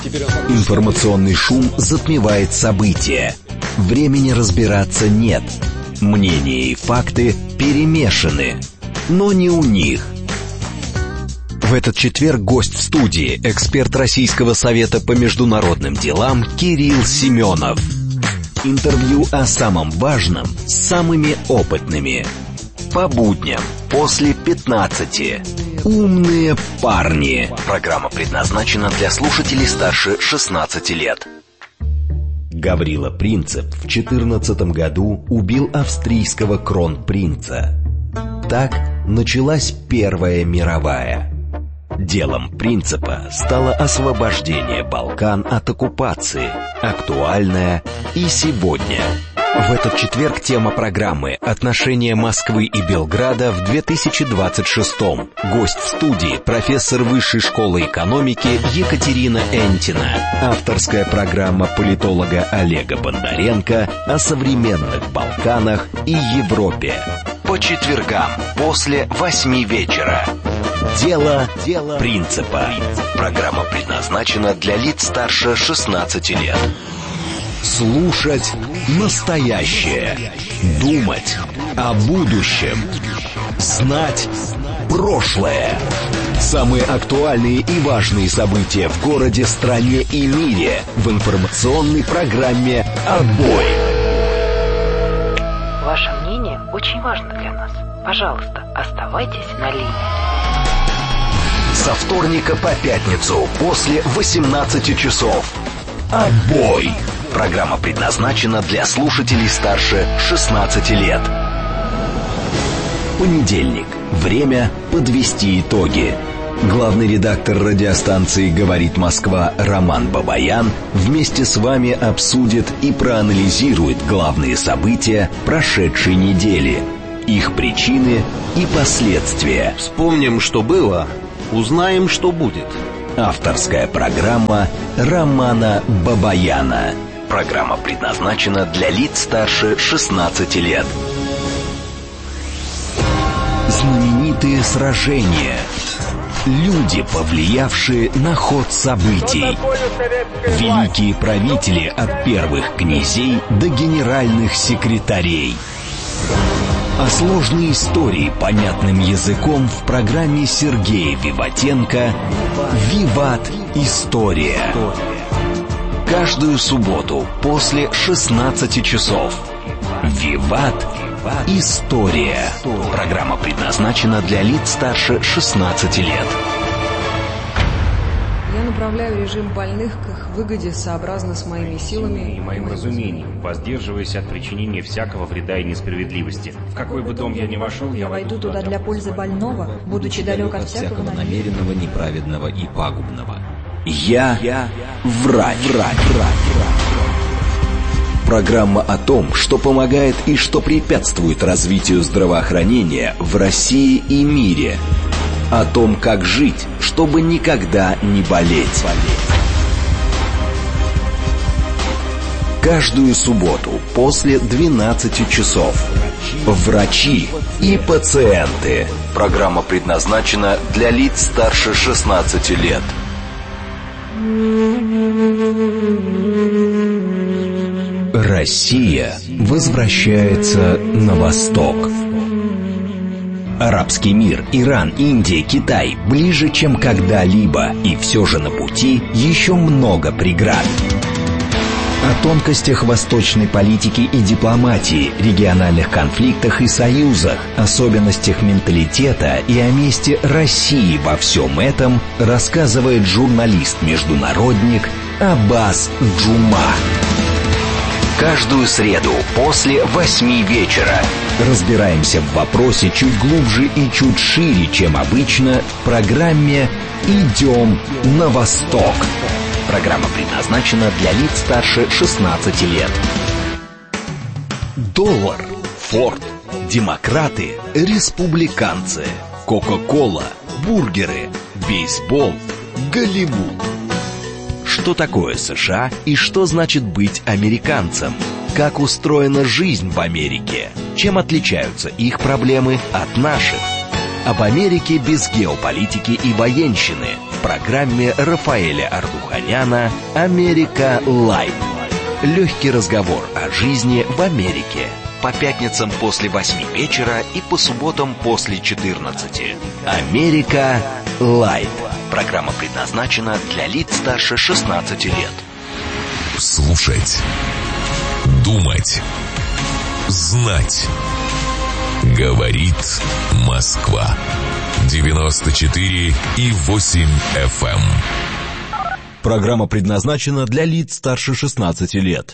Информационный шум затмевает события. Времени разбираться нет. Мнения и факты перемешаны, но не у них. В этот четверг гость в студии, эксперт Российского совета по международным делам Кирилл Семенов. Интервью о самом важном с самыми опытными. По будням после 15. Умные парни. Программа предназначена для слушателей старше 16 лет. Гаврила Принцип в 14 году убил австрийского кронпринца. Так началась Первая мировая. Делом Принципа стало освобождение Балкан от оккупации, актуальное и сегодня. В этот четверг тема программы «Отношения Москвы и Белграда в 2026-м». Гость в студии – профессор Высшей школы экономики Екатерина Энтина. Авторская программа политолога Олега Бондаренко о современных Балканах и Европе. По четвергам после 8 вечера. Дело Принципа. Программа предназначена для лиц старше 16 лет. Слушать настоящее. Думать о будущем. Знать прошлое. Самые актуальные и важные события в городе, стране и мире в информационной программе «Отбой». Ваше мнение очень важно для нас. Пожалуйста, оставайтесь на линии. Со вторника по пятницу после 18 часов. «Отбой». Программа предназначена для слушателей старше 16 лет. Понедельник. Время подвести итоги. Главный редактор радиостанции «Говорит Москва» Роман Бабаян вместе с вами обсудит и проанализирует главные события прошедшей недели, их причины и последствия. Вспомним, что было, узнаем, что будет. Авторская программа Романа Бабаяна. Программа предназначена для лиц старше 16 лет. Знаменитые сражения. Люди, повлиявшие на ход событий. Великие правители от первых князей до генеральных секретарей. А сложные истории понятным языком в программе Сергея Виватенко «Виват. История». Каждую субботу после 16 часов. «Виват. История». Программа предназначена для лиц старше 16 лет. Я направляю режим больных к их выгоде сообразно с моими силами и моим разумением, воздерживаясь от причинения всякого вреда и несправедливости. В какой бы дом я ни вошел, я войду туда для пользы больного, будучи далек от всякого намеренного, неправедного и пагубного. Я врач. Программа о том, что помогает и что препятствует развитию здравоохранения в России и мире. О том, как жить, чтобы никогда не болеть. Каждую субботу после 12 часов. Врачи и пациенты. Программа предназначена для лиц старше 16 лет. Россия возвращается на восток. Арабский мир, Иран, Индия, Китай ближе, чем когда-либо, и все же на пути еще много преград. О тонкостях восточной политики и дипломатии, региональных конфликтах и союзах, особенностях менталитета и о месте России во всем этом рассказывает журналист-международник Аббас Джума. Каждую среду после 8 вечера разбираемся в вопросе чуть глубже и чуть шире, чем обычно, в программе «Идем на восток». Программа предназначена для лиц старше 16 лет. Доллар, Форд, демократы, республиканцы, Кока-кола, бургеры, бейсбол, Голливуд. Что такое США и что значит быть американцем? Как устроена жизнь в Америке? Чем отличаются их проблемы от наших? Об Америке без геополитики и военщины в программе Рафаэля Ардуханяна Аганяна «Америка Лайт». Легкий разговор о жизни в Америке. По пятницам после 8 вечера и по субботам после 14. «Америка Лайт». Программа предназначена для лиц старше 16 лет. Слушать, думать, знать. Говорит Москва. 94,8 FM. Программа предназначена для лиц старше 16 лет.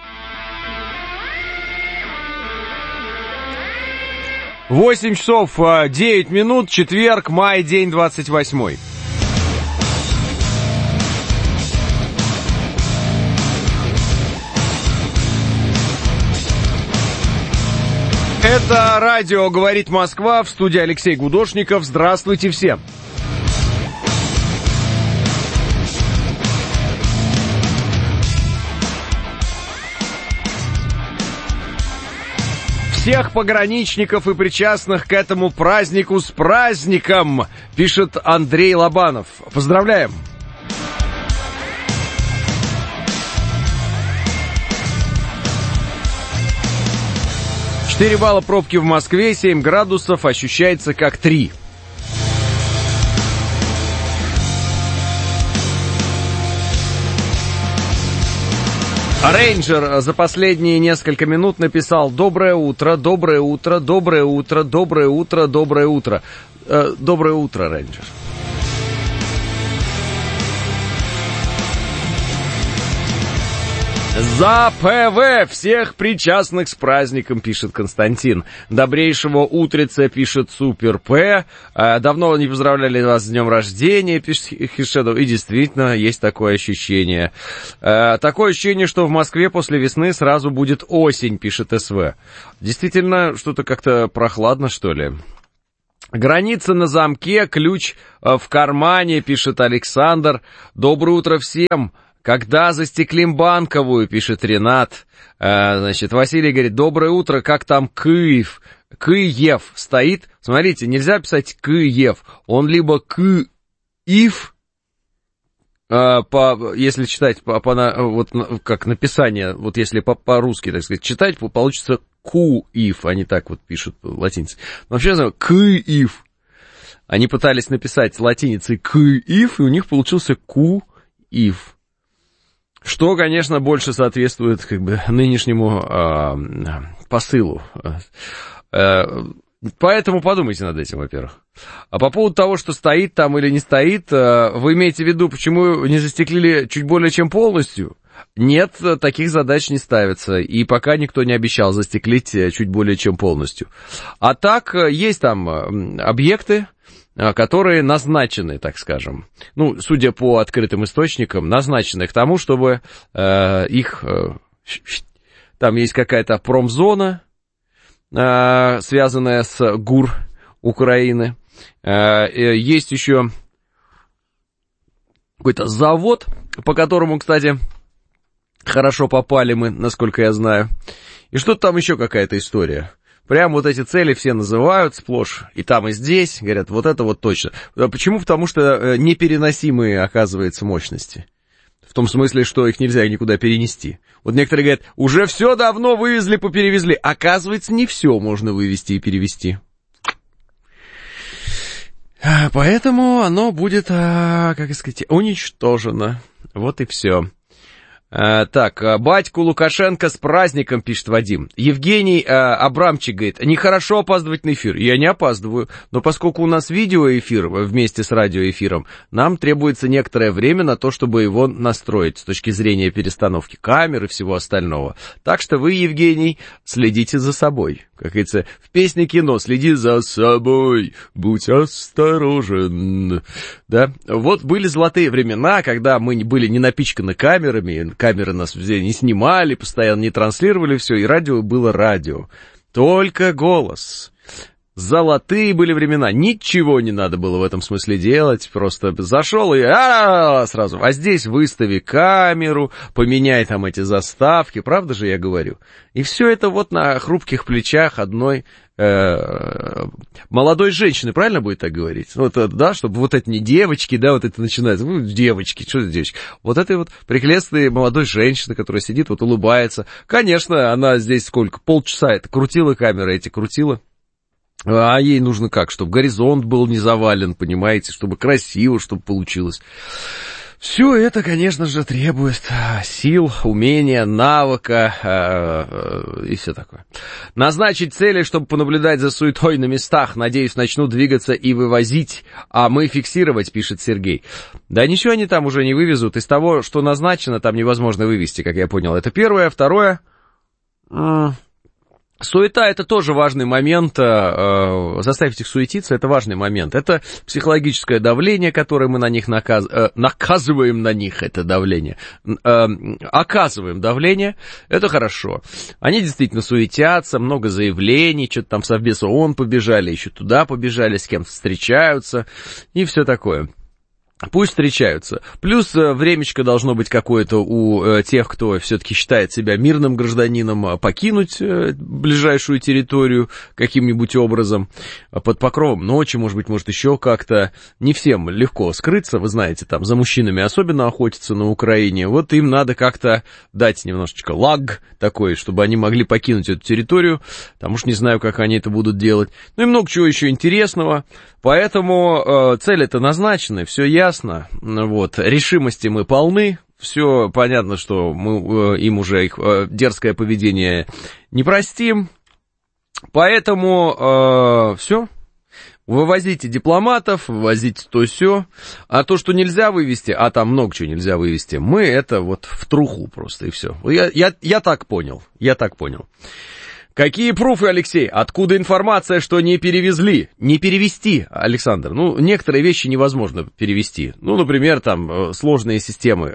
Восемь часов 9 минут, четверг, май, день 28. Это радио «Говорит Москва», в студии Алексей Гудошников. Здравствуйте всем. Всех пограничников и причастных к этому празднику с праздником, пишет Андрей Лобанов. Поздравляем! Четыре балла пробки в Москве, 7 градусов, ощущается как 3. Рейнджер за последние несколько минут написал: «Доброе утро, доброе утро, доброе утро, доброе утро, доброе утро». Доброе утро, Рейнджер. За ПВ всех причастных с праздником, пишет Константин. Добрейшего утреца, пишет Супер П. Давно не поздравляли вас с днем рождения, пишет Хишедов. И действительно, есть такое ощущение. Такое ощущение, что в Москве после весны сразу будет осень, пишет СВ. Действительно, что-то как-то прохладно, что ли. Граница на замке, ключ в кармане, пишет Александр. Доброе утро всем. Когда застеклим Банковую, пишет Ренат. Значит, Василий говорит: доброе утро, как там Киев? Киев стоит. Смотрите, нельзя писать Киев. Он либо Киев, если читать вот как написание, вот если по-русски, так сказать, читать, получится Куив, они так вот пишут латиницы. Но вообще, Киев. Они пытались написать латиницей Киев, и у них получился Куив. Что, конечно, больше соответствует как бы нынешнему посылу. Поэтому подумайте над этим, во-первых. А по поводу того, что стоит там или не стоит, вы имеете в виду, почему не застеклили чуть более чем полностью? Нет, таких задач не ставится, и пока никто не обещал застеклить чуть более чем полностью. А так, есть там объекты, которые назначены, так скажем, ну, судя по открытым источникам, назначены к тому, чтобы их... Там есть какая-то промзона, связанная с ГУР Украины. Есть еще какой-то завод, по которому, кстати, хорошо попали мы, насколько я знаю. И что-то там еще какая-то история. Прям вот эти цели все называют сплошь, и там, и здесь, говорят, вот это вот точно. Почему? Потому что непереносимые, оказывается, мощности. В том смысле, что их нельзя никуда перенести. Вот некоторые говорят, уже все давно вывезли, поперевезли. Оказывается, не все можно вывезти и перевезти. Поэтому оно будет, как сказать, уничтожено. Вот и все. Так, батьку Лукашенко с праздником, пишет Вадим. Евгений Абрамчик говорит: нехорошо опаздывать на эфир. Я не опаздываю, но поскольку у нас видеоэфир вместе с радиоэфиром, нам требуется некоторое время на то, чтобы его настроить с точки зрения перестановки камер и всего остального. Так что вы, Евгений, следите за собой. Как говорится, в песне кино: следи за собой, будь осторожен. Да? Вот были золотые времена, когда мы были не напичканы камерами, камеры нас не снимали, постоянно не транслировали все, и радио было радио. Только голос. Золотые были времена, ничего не надо было в этом смысле делать, просто зашел и сразу. А здесь выстави камеру, поменяй там эти заставки, правда же я говорю? И все это вот на хрупких плечах одной молодой женщины, правильно будет так говорить? Вот, да, чтобы вот это не девочки, да, вот это начинается, девочки, что за девочки? Вот этой вот прелестной молодой женщины, которая сидит, вот улыбается. Конечно, она здесь сколько, полчаса это крутила камеры, крутила. А ей нужно как, чтобы горизонт был не завален, понимаете, чтобы красиво, чтобы получилось. Все это, конечно же, требует сил, умения, навыка и все такое. Назначить цели, чтобы понаблюдать за суетой на местах. Надеюсь, начнут двигаться и вывозить, а мы фиксировать, пишет Сергей. Да ничего они там уже не вывезут. Из того, что назначено, там невозможно вывести, как я понял. Это первое. Второе... Суета — это тоже важный момент, заставить их суетиться — это важный момент. Это психологическое давление, которое мы на них наказываем на них это давление, оказываем давление, это хорошо. Они действительно суетятся, много заявлений, что-то там в Совбез ООН побежали, еще туда побежали, с кем-то встречаются и все такое. Пусть встречаются. Плюс времечко должно быть какое-то у тех, кто все-таки считает себя мирным гражданином, покинуть ближайшую территорию каким-нибудь образом под покровом ночи, может быть, может еще как-то. Не всем легко скрыться, вы знаете, там за мужчинами особенно охотятся на Украине. Вот им надо как-то дать немножечко лаг такой, чтобы они могли покинуть эту территорию. Потому что не знаю, как они это будут делать. Ну и много чего еще интересного. Поэтому цели-то назначены, все ясно, вот, решимости мы полны, все понятно, что мы им уже их дерзкое поведение не простим, поэтому все, вывозите дипломатов, вывозите то-сё, а то, что нельзя вывести, а там много чего нельзя вывести, мы это вот в труху просто и все. Я так понял. Какие пруфы, Алексей? Откуда информация, что не перевезли? Не перевести, Александр. Ну, некоторые вещи невозможно перевести. Ну, например, там, сложные системы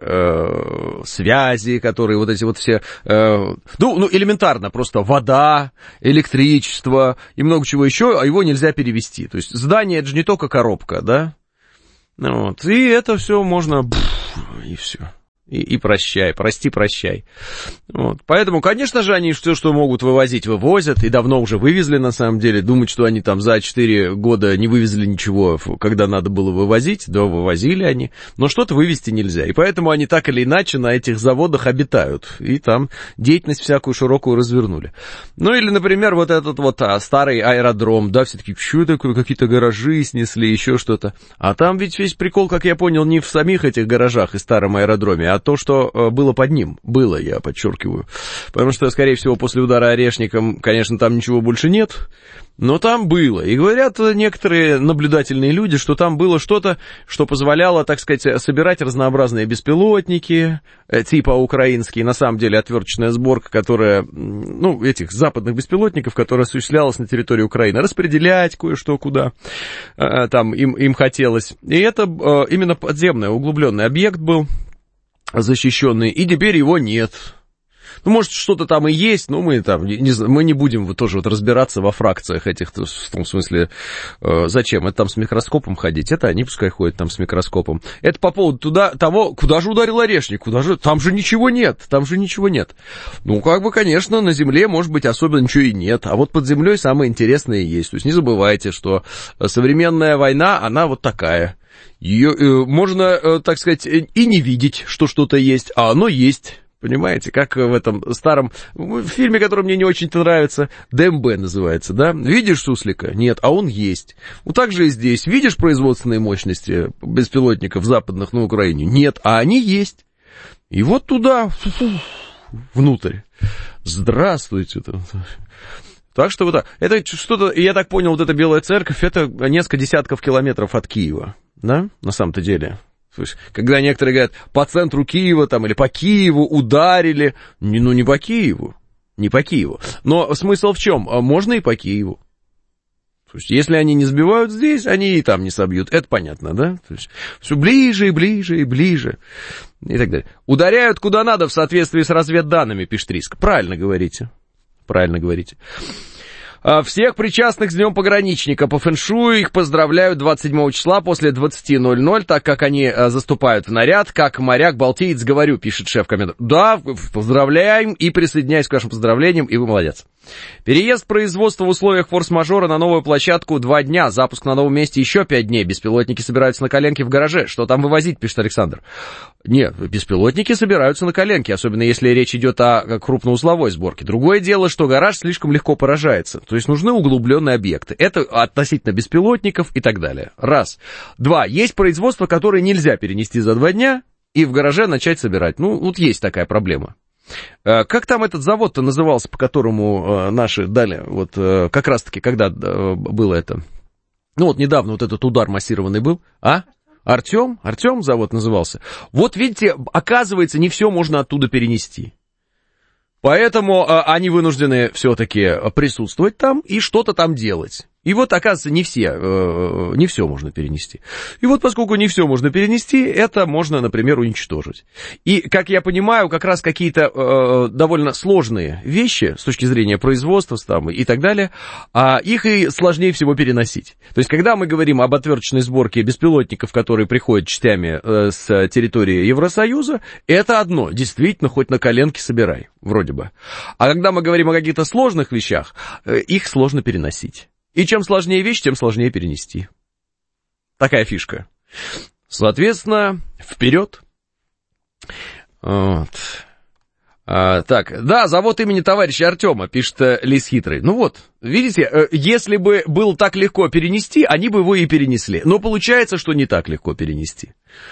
связи, которые вот эти вот все... Ну, элементарно, просто вода, электричество и много чего еще, а его нельзя перевести. То есть здание — это же не только коробка, да? Вот. И это все можно... И все. И прощай, прощай. Вот. Поэтому, конечно же, они все, что могут вывозить, вывозят, и давно уже вывезли, на самом деле. Думать, что они там за 4 года не вывезли ничего, когда надо было вывозить, да, вывозили они. Но что-то вывезти нельзя, и поэтому они так или иначе на этих заводах обитают, и там деятельность всякую широкую развернули. Ну, или, например, вот этот вот старый аэродром, да, все-таки, что такое, какие-то гаражи снесли, еще что-то. А там ведь весь прикол, как я понял, не в самих этих гаражах и старом аэродроме, а то, что было под ним. Было, я подчеркиваю. Потому что, скорее всего, после удара орешником, конечно, там ничего больше нет, но там было. И говорят некоторые наблюдательные люди, что там было что-то, что позволяло, так сказать, собирать разнообразные беспилотники, типа украинские, на самом деле отверточная сборка, которая, ну, этих западных беспилотников, которая осуществлялась на территории Украины, распределять кое-что куда там им хотелось. И это именно подземный, углубленный объект был, защищенный, и теперь его нет. Ну, может, что-то там и есть, но мы там мы не будем тоже вот разбираться во фракциях этих, в том смысле, зачем? Это там с микроскопом ходить, это они пускай ходят там с микроскопом. Это по поводу того, куда же ударил орешник, там же ничего нет. Ну, как бы, конечно, на земле, может быть, особенно ничего и нет, а вот под землей самое интересное есть. То есть не забывайте, что современная война, она вот такая. Ее можно, так сказать, и не видеть, что что-то есть, а оно есть. Понимаете, как в этом старом фильме, который мне не очень-то нравится, ДМБ называется, да? Видишь суслика? Нет, а он есть. Вот так же и здесь. Видишь производственные мощности беспилотников западных на Украине? Нет, а они есть. И вот туда, внутрь. Здравствуйте. Так что вот так. Это что-то, я так понял, вот эта Белая Церковь, это несколько десятков километров от Киева, да, на самом-то деле. То есть, когда некоторые говорят, по центру Киева там, или по Киеву ударили, ну, не по Киеву. Но смысл в чем? Можно и по Киеву. То есть, если они не сбивают здесь, они и там не собьют. Это понятно, да? То есть, все ближе и ближе и ближе. И так далее. Ударяют куда надо в соответствии с разведданными, пишет Риск. Правильно говорите. Всех причастных с Днем пограничника. По фэншую их поздравляют 27 числа после 20:00, так как они заступают в наряд. Как моряк-балтиец говорю, пишет шеф-комендантор. Да, поздравляем и присоединяюсь к вашим поздравлениям, и вы молодец. Переезд производства в условиях форс-мажора на новую площадку 2 дня. Запуск на новом месте еще 5 дней. Беспилотники собираются на коленке в гараже. Что там вывозить, пишет Александр. Нет, беспилотники собираются на коленке, особенно если речь идет о крупноузловой сборке. Другое дело, что гараж слишком легко поражается. То есть нужны углубленные объекты. Это относительно беспилотников и так далее. Раз. 2. Есть производство, которое нельзя перенести за 2 дня и в гараже начать собирать. Ну, вот есть такая проблема. Как там этот завод-то назывался, по которому наши дали, вот как раз-таки, когда было это, ну вот недавно вот этот удар массированный был, Артем завод назывался. Вот видите, оказывается, не все можно оттуда перенести. Поэтому они вынуждены все-таки присутствовать там и что-то там делать. И вот, оказывается, не все можно перенести. И вот поскольку не все можно перенести, это можно, например, уничтожить. И, как я понимаю, как раз какие-то довольно сложные вещи с точки зрения производства там, и так далее, их и сложнее всего переносить. То есть, когда мы говорим об отверточной сборке беспилотников, которые приходят частями с территории Евросоюза, это одно, действительно, хоть на коленке собирай, вроде бы. А когда мы говорим о каких-то сложных вещах, их сложно переносить. И чем сложнее вещь, тем сложнее перенести. Такая фишка. Соответственно, вперед. Вот. Так, да, завод имени товарища Артема, пишет Лис Хитрый. Ну вот, видите, если бы было так легко перенести, они бы его и перенесли. Но получается, что не так легко перенести.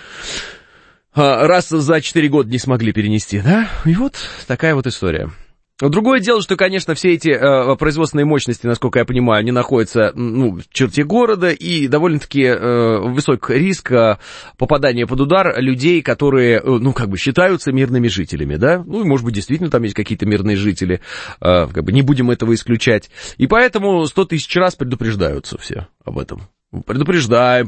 Раз за 4 года не смогли перенести, да? И вот такая вот история. Другое дело, что, конечно, все эти производственные мощности, насколько я понимаю, они находятся в черте города, и довольно-таки высок риск попадания под удар людей, которые, считаются мирными жителями, да? Ну, и, может быть, действительно там есть какие-то мирные жители, не будем этого исключать. И поэтому 100 тысяч раз предупреждаются все об этом. Предупреждаем,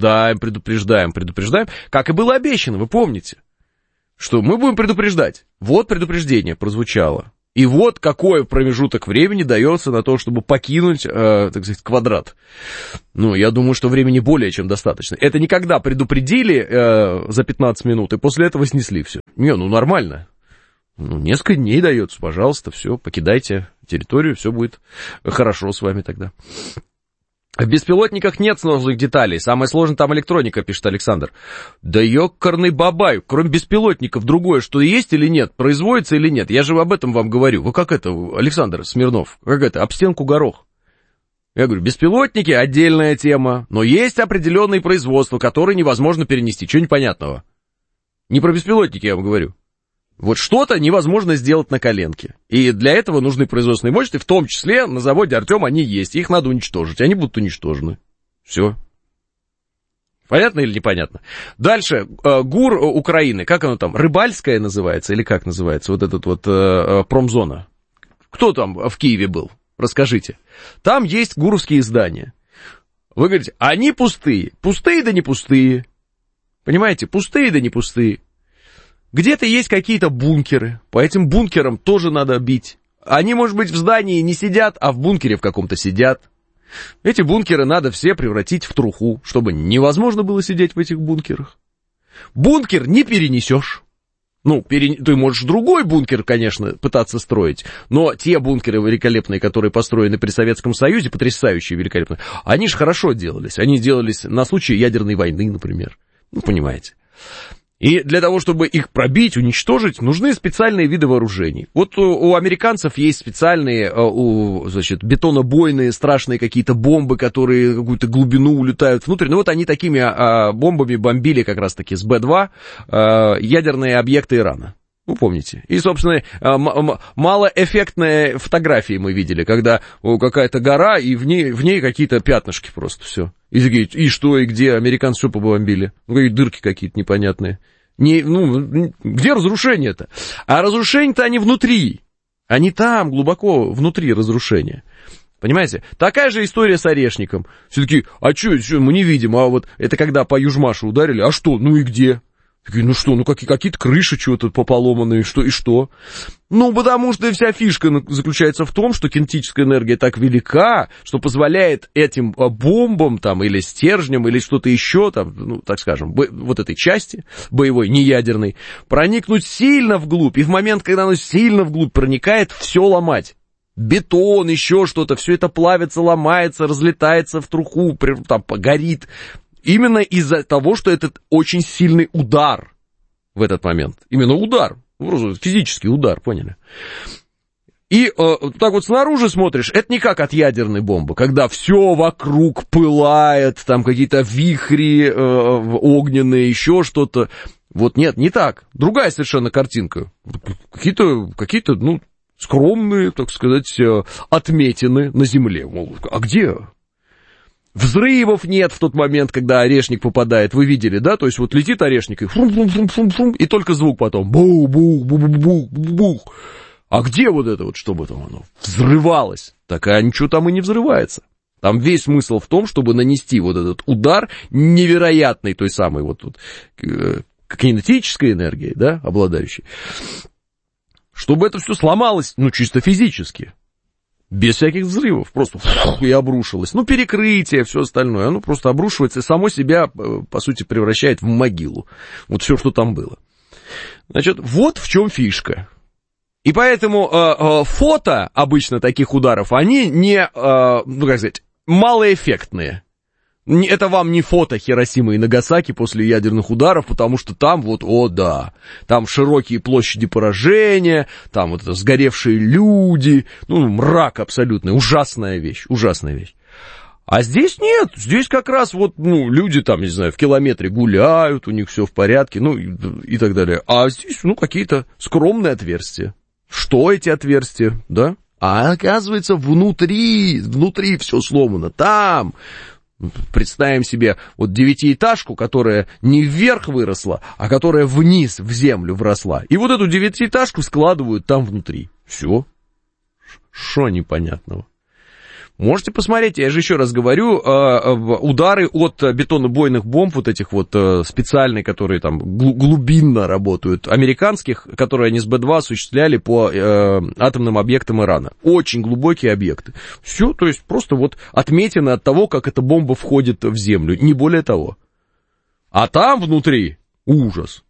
как и было обещано, вы помните, что мы будем предупреждать. Вот предупреждение прозвучало. И вот какой промежуток времени дается на то, чтобы покинуть, так сказать, квадрат. Ну, я думаю, что времени более чем достаточно. Это не когда предупредили за 15 минут, и после этого снесли все. Не, нормально. Несколько дней дается, пожалуйста, все, покидайте территорию, все будет хорошо с вами тогда. В беспилотниках нет сложных деталей, самое сложное там электроника, пишет Александр. Да ёкарный бабай, кроме беспилотников другое, что есть или нет, производится или нет, я же об этом вам говорю. Вы как это, Александр Смирнов, как это, об стенку горох. Я говорю, беспилотники отдельная тема, но есть определенные производства, которые невозможно перенести, чего непонятного. Не про беспилотники я вам говорю. Вот что-то невозможно сделать на коленке. И для этого нужны производственные мощности, в том числе на заводе Артем они есть. Их надо уничтожить. Они будут уничтожены. Все. Понятно или непонятно? Дальше. ГУР Украины. Как оно там? Рыбальская называется? Или как называется? Вот этот вот промзона. Кто там в Киеве был? Расскажите. Там есть гуровские здания. Вы говорите, они пустые. Пустые да не пустые. Понимаете? Пустые да не пустые. Где-то есть какие-то бункеры, по этим бункерам тоже надо бить. Они, может быть, в здании не сидят, а в бункере в каком-то сидят. Эти бункеры надо все превратить в труху, чтобы невозможно было сидеть в этих бункерах. Бункер не перенесешь. Ты можешь другой бункер, конечно, пытаться строить, но те бункеры великолепные, которые построены при Советском Союзе, потрясающие, великолепные, они же хорошо делались. Они делались на случай ядерной войны, например. Понимаете. И для того, чтобы их пробить, уничтожить, нужны специальные виды вооружений. Вот у американцев есть специальные, бетонобойные, страшные какие-то бомбы, которые какую-то глубину улетают внутрь. Ну вот они такими бомбами бомбили как раз-таки с Б-2 ядерные объекты Ирана. Помните. И, собственно, малоэффектные фотографии мы видели, когда какая-то гора, и в ней какие-то пятнышки просто, все. И такие, и что, и где? Американцы что побомбили? Какие дырки какие-то непонятные. Где разрушение-то? А разрушения-то они внутри. Они там, глубоко внутри разрушения. Понимаете? Такая же история с Орешником. Все таки, что, мы не видим, а вот это когда по Южмашу ударили, а что, и где? Ну что, ну какие-то крыши чего-то поломанные, что и что? Ну, потому что вся фишка заключается в том, что кинетическая энергия так велика, что позволяет этим бомбам там, или стержням, или что-то еще, там, ну, так скажем, вот этой части боевой, неядерной, проникнуть сильно вглубь, и в момент, когда оно сильно вглубь проникает, все ломать. Бетон, еще что-то, все это плавится, ломается, разлетается в труху, там, горит. Именно из-за того, что это очень сильный удар в этот момент. Именно удар. Физический удар, поняли? И так вот снаружи смотришь, это не как от ядерной бомбы, когда все вокруг пылает, там какие-то вихри огненные, еще что-то. Вот нет, не так. Другая совершенно картинка. Какие-то, ну, скромные, так сказать, отметины на земле. Мол, а где? Взрывов нет в тот момент, когда орешник попадает. Вы видели, да? То есть вот летит орешник, и фрум-фрум-фрум-фрум, и только звук потом. Бух-бух-бух-бух-бух. А где вот это вот, чтобы там оно взрывалось? Так а ничего там и не взрывается. Там весь смысл в том, чтобы нанести вот этот удар невероятной той самой вот тут кинетической энергией, да, обладающей. Чтобы это все сломалось, ну, чисто физически. Без всяких взрывов, просто и обрушилось. Ну, перекрытие, все остальное, оно просто обрушивается и само себя, по сути, превращает в могилу. Вот все, что там было. Значит, вот в чем фишка. И поэтому фото обычно таких ударов, они не, ну, как сказать, малоэффектные. Это вам не фото Хиросимы и Нагасаки после ядерных ударов, потому что там вот, о да, там широкие площади поражения, там вот это сгоревшие люди, ну, мрак абсолютный, ужасная вещь. А здесь нет, здесь как раз вот, ну, люди там, не знаю, в километре гуляют, у них все в порядке, ну, и так далее. А здесь, ну, какие-то скромные отверстия. Что эти отверстия, да? А оказывается, внутри все сломано, там... Представим себе вот девятиэтажку, которая не вверх выросла, а которая вниз, в землю вросла. И вот эту девятиэтажку складывают там внутри. Все. Что непонятного? Можете посмотреть, я же еще раз говорю, удары от бетонобойных бомб, вот этих вот специальные, которые там глубинно работают, американских, которые они с Б-2 осуществляли по атомным объектам Ирана. Очень глубокие объекты. Все, то есть просто вот отметины от того, как эта бомба входит в землю, не более того. А там внутри ужас.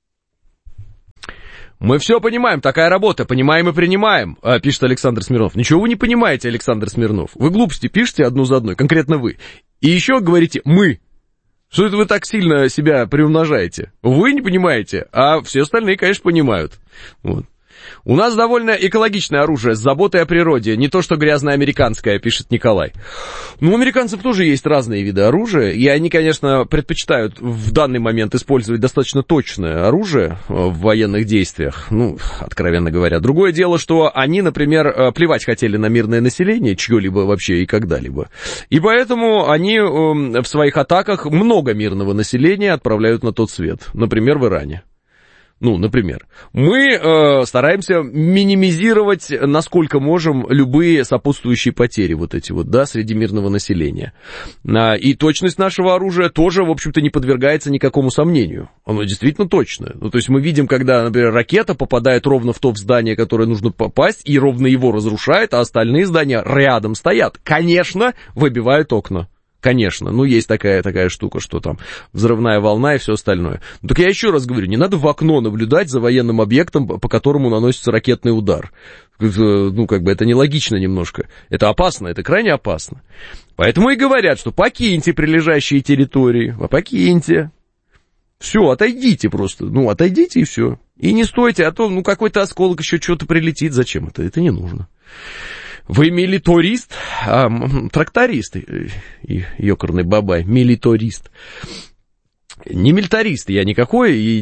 Мы все понимаем, такая работа, понимаем и принимаем, пишет Александр Смирнов. Ничего вы не понимаете, Александр Смирнов. Вы глупости пишете одну за одной, конкретно вы. И еще говорите «мы». Что это вы так сильно себя приумножаете? Вы не понимаете, а все остальные, конечно, понимают. Вот. У нас довольно экологичное оружие с заботой о природе, не то что грязное американское, пишет Николай. Ну, у американцев тоже есть разные виды оружия, и они, конечно, предпочитают в данный момент использовать достаточно точное оружие в военных действиях, ну, откровенно говоря. Другое дело, что они, например, плевать хотели на мирное население, чье-либо вообще и когда-либо, и поэтому они в своих атаках много мирного населения отправляют на тот свет, например, в Иране. Ну, например, мы стараемся минимизировать, насколько можем, любые сопутствующие потери вот эти вот, да, среди мирного населения. И точность нашего оружия тоже, в общем-то, не подвергается никакому сомнению. Оно действительно точное. Ну, то есть мы видим, когда, например, ракета попадает ровно в то здание, которое нужно попасть, и ровно его разрушает, а остальные здания рядом стоят. Конечно, выбивают окна. Конечно, ну есть такая штука, что там взрывная волна и все остальное. Ну, так я еще раз говорю, не надо в окно наблюдать за военным объектом, по которому наносится ракетный удар. Ну, как бы это нелогично немножко. Это опасно, это крайне опасно. Поэтому и говорят, что покиньте прилежащие территории, покиньте. Все, отойдите просто, ну, отойдите и все. И не стойте, а то, ну, какой-то осколок еще что-то прилетит, зачем это? Это не нужно. Вы милитарист, тракторист, ёкарный бабай, милитарист. Не милитарист я никакой, и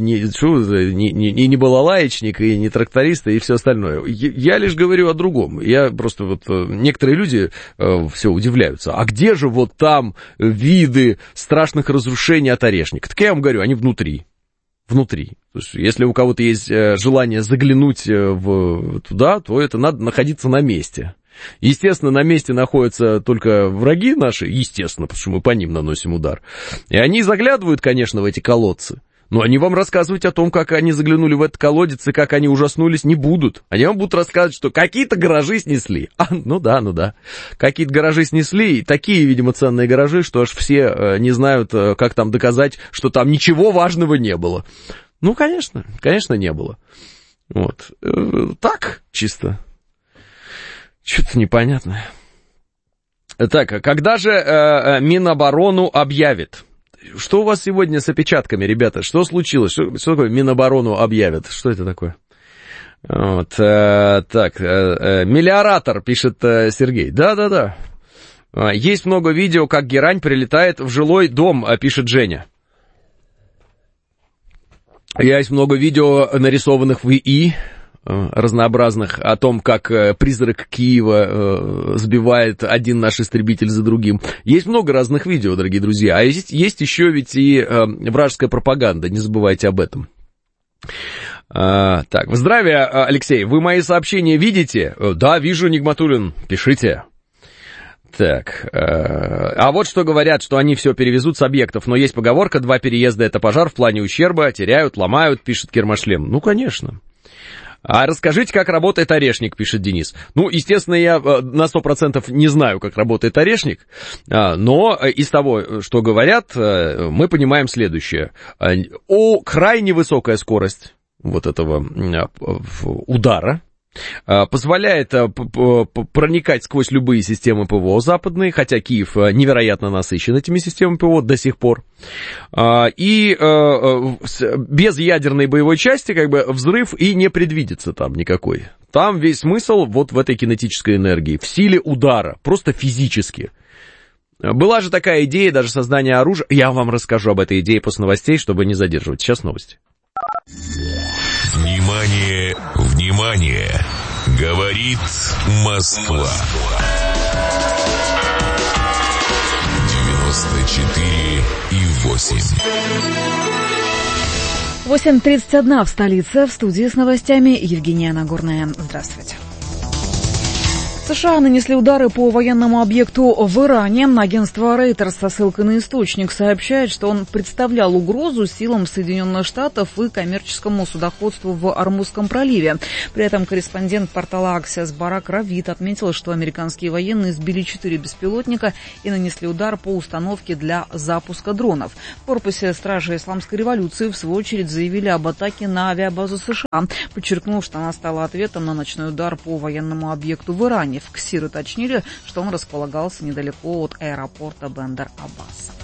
не балалаечник, и не тракторист, и все остальное. Я лишь говорю о другом. Я просто вот, некоторые люди все удивляются. А где же вот там виды страшных разрушений от орешника? Так я вам говорю, они внутри. Внутри. То есть, если у кого-то есть желание заглянуть туда, то это надо находиться на месте. Естественно, на месте находятся только враги наши, естественно, потому что мы по ним наносим удар. И они заглядывают, конечно, в эти колодцы. Но они вам рассказывать о том, как они заглянули в этот колодец и как они ужаснулись, не будут. Они вам будут рассказывать, что какие-то гаражи снесли. Ну да. Какие-то гаражи снесли, и такие, видимо, ценные гаражи, что аж все не знают, как там доказать, что там ничего важного не было. Ну, конечно, не было. Вот. Так, чисто. Что-то непонятное. Так, а когда же Миноборону объявит? Что у вас сегодня с опечатками, ребята? Что случилось? Что такое Миноборону объявят? Что это такое? Вот, так, мелиоратор, пишет Сергей. Да. Есть много видео, как герань прилетает в жилой дом, пишет Женя. Есть много видео, нарисованных в ИИ, разнообразных, о том, как призрак Киева сбивает один наш истребитель за другим. Есть много разных видео, дорогие друзья. А есть еще ведь и вражеская пропаганда, не забывайте об этом. Так, здравия, Алексей, вы мои сообщения видите? Да, вижу, Нигматуллин, пишите. Так, а вот что говорят, что они все перевезут с объектов, но есть поговорка, 2 переезда — это пожар, в плане ущерба, теряют, ломают, пишет Кермашлем. Ну, конечно. А расскажите, как работает орешник, пишет Денис. Ну, естественно, я на 100% не знаю, как работает орешник, но из того, что говорят, мы понимаем следующее. Крайне высокая скорость вот этого удара позволяет проникать сквозь любые системы ПВО западные, хотя Киев невероятно насыщен этими системами ПВО до сих пор. И без ядерной боевой части как бы взрыв и не предвидится там никакой. Там весь смысл вот в этой кинетической энергии, в силе удара, просто физически. Была же такая идея даже создания оружия. Я вам расскажу об этой идее после новостей, чтобы не задерживать. Сейчас новости. Внимание, внимание! Говорит Москва. 94,8. 8:31 в столице. В студии с новостями Евгения Нагорная. Здравствуйте. США нанесли удары по военному объекту в Иране. Агентство Reuters со ссылкой на источник сообщает, что он представлял угрозу силам Соединенных Штатов и коммерческому судоходству в Ормузском проливе. При этом корреспондент портала Axios Барак Равид отметил, что американские военные сбили 4 беспилотника и нанесли удар по установке для запуска дронов. В корпусе Стражи Исламской революции в свою очередь заявили об атаке на авиабазу США, подчеркнув, что она стала ответом на ночной удар по военному объекту в Иране. В КСИР уточнили, что он располагался недалеко от аэропорта Бендер-Аббаса.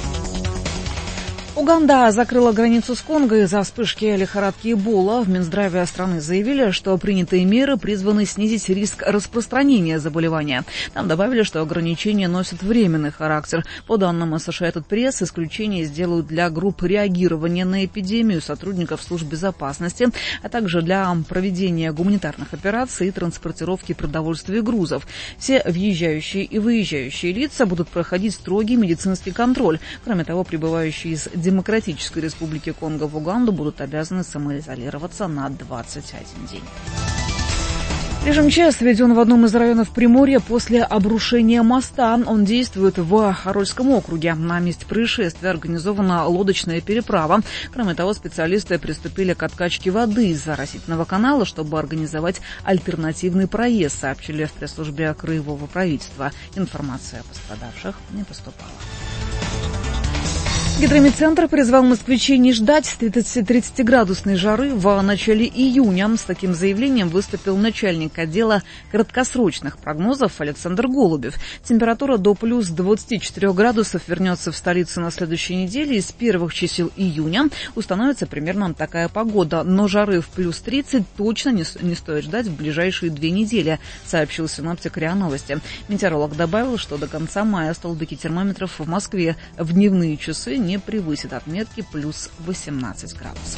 Уганда закрыла границу с Конго из-за вспышки лихорадки Эбола. В Минздраве страны заявили, что принятые меры призваны снизить риск распространения заболевания. Там добавили, что ограничения носят временный характер. По данным Associated Press, исключения сделают для групп реагирования на эпидемию, сотрудников служб безопасности, а также для проведения гуманитарных операций и транспортировки продовольствия и грузов. Все въезжающие и выезжающие лица будут проходить строгий медицинский контроль. Кроме того, прибывающие из Демократической Республики Конго в Уганду будут обязаны самоизолироваться на 21 день. Режим ЧС введен в одном из районов Приморья после обрушения моста. Он действует в Харольском округе. На месте происшествия организована лодочная переправа. Кроме того, специалисты приступили к откачке воды из оросительного канала, чтобы организовать альтернативный проезд, сообщили в пресс-службе краевого правительства. Информация о пострадавших не поступала. Гидромедцентр призвал москвичей не ждать 30-градусной жары в начале июня. С таким заявлением выступил начальник отдела краткосрочных прогнозов Александр Голубев. Температура до плюс 24 градусов вернется в столицу на следующей неделе. Из первых чисел июня установится примерно такая погода. Но жары в плюс 30 точно не стоит ждать в ближайшие 2 недели, сообщил синоптик РИА Новости. Метеоролог добавил, что до конца мая столбики термометров в Москве в дневные часы не превысит отметки плюс 18 градусов.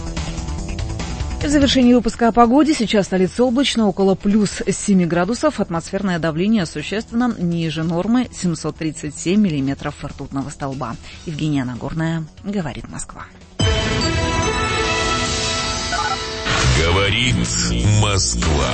В завершении выпуска о погоде. Сейчас столица облачно, около плюс 7 градусов. Атмосферное давление существенно ниже нормы 737 миллиметров ртутного столба. Евгения Нагорная, говорит Москва. Говорит Москва.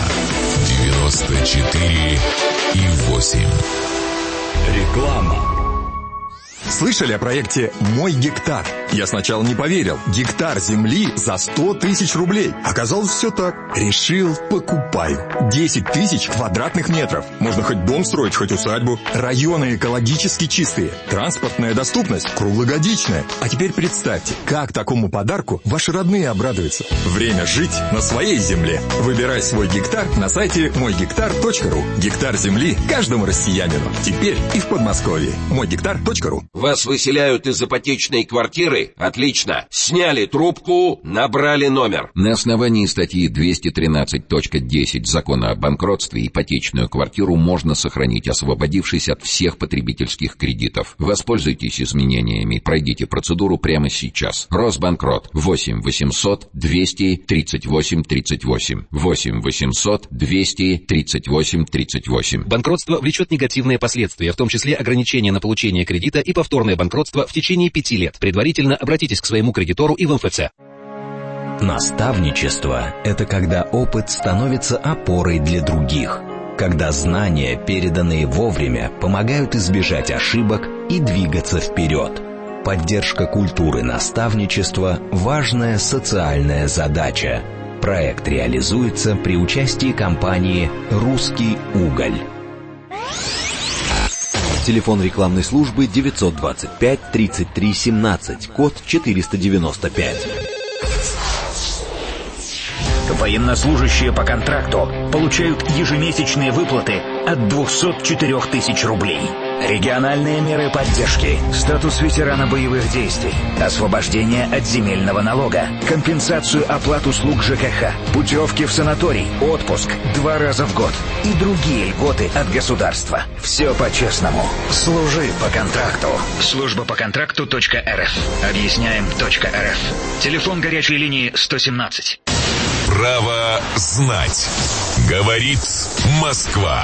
94,8. Реклама. Слышали о проекте «Мой гектар»? Я сначала не поверил. Гектар земли за 100 тысяч рублей. Оказалось, все так. Решил, покупаю. 10 тысяч квадратных метров. Можно хоть дом строить, хоть усадьбу. Районы экологически чистые. Транспортная доступность круглогодичная. А теперь представьте, как такому подарку ваши родные обрадуются. Время жить на своей земле. Выбирай свой гектар на сайте мойгектар.ру. Гектар земли каждому россиянину. Теперь и в Подмосковье. мойгектар.ру. Вас выселяют из ипотечной квартиры? Отлично. Сняли трубку, набрали номер. На основании статьи 213.10 Закона о банкротстве ипотечную квартиру можно сохранить, освободившись от всех потребительских кредитов. Воспользуйтесь изменениями. Пройдите процедуру прямо сейчас. Росбанкрот. 8 800 238 38. 8 800 238 38. Банкротство влечет негативные последствия, в том числе ограничение на получение кредита и повторное банкротство в течение 5 лет. Предварительно обратитесь к своему кредитору и в МФЦ. Наставничество – это когда опыт становится опорой для других, когда знания, переданные вовремя, помогают избежать ошибок и двигаться вперед. Поддержка культуры наставничества – важная социальная задача. Проект реализуется при участии компании «Русский уголь». Телефон рекламной службы 925 33 17, код 495. Военнослужащие по контракту получают ежемесячные выплаты от 204 тысяч рублей. Региональные меры поддержки, статус ветерана боевых действий, освобождение от земельного налога, компенсацию оплат услуг ЖКХ, путевки в санаторий, отпуск 2 раза в год и другие льготы от государства. Все по-честному. Служи по контракту. Служба по контракту.рф. Объясняем.рф. Телефон горячей линии 117. Право знать. Говорит Москва.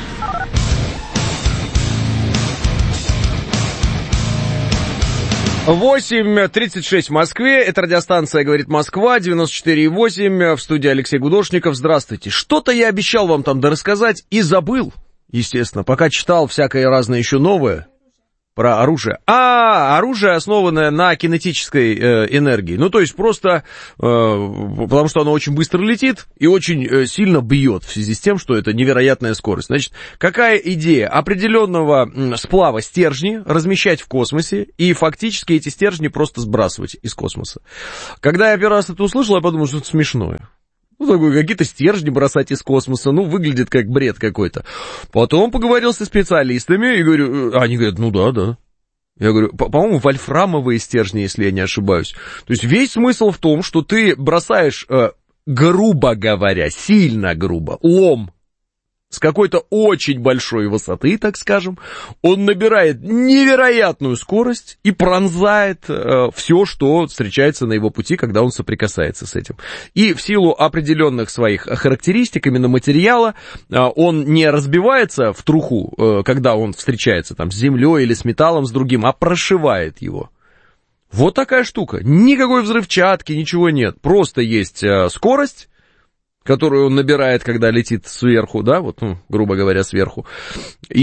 8:36 в Москве. Это радиостанция «Говорит Москва», 94,8. В студии Алексей Гудошников. Здравствуйте. Что-то я обещал вам там дорассказать и забыл, естественно, пока читал всякое разное еще новое про оружие. Оружие, основанное на кинетической энергии. Ну, то есть просто потому что оно очень быстро летит и очень сильно бьет в связи с тем, что это невероятная скорость. Значит, какая идея? Определенного сплава стержни размещать в космосе и фактически эти стержни просто сбрасывать из космоса. Когда я первый раз это услышал, я подумал, что это смешное. Ну, такой, какие-то стержни бросать из космоса, ну, выглядит как бред какой-то. Потом поговорил со специалистами и говорю, они говорят, ну да. Я говорю, по-моему, вольфрамовые стержни, если я не ошибаюсь. То есть весь смысл в том, что ты бросаешь, грубо говоря, сильно грубо, лом с какой-то очень большой высоты, так скажем, он набирает невероятную скорость и пронзает все, что встречается на его пути, когда он соприкасается с этим. И в силу определенных своих характеристик именно материала, он не разбивается в труху, когда он встречается там с землей или с металлом, с другим, а прошивает его. Вот такая штука. Никакой взрывчатки, ничего нет. Просто есть скорость, которую он набирает, когда летит сверху, да, вот, грубо говоря, сверху, и